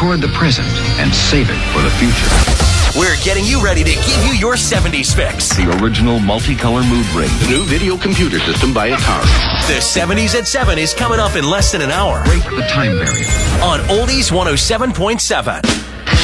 record the present, and save it for the future. We're getting you ready to give you your 70s fix. The original multicolor mood ring. The new video computer system by Atari. The 70s at 7 is coming up in less than an hour. Break the time barrier. On Oldies 107.7.